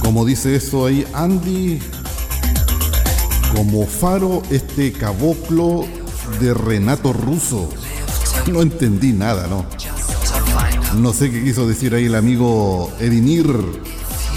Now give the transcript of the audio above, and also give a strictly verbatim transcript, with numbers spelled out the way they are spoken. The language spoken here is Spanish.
Como dice eso ahí Andy, como faro este caboclo de Renato Russo. No entendí nada, ¿no? No sé qué quiso decir ahí el amigo Edinir.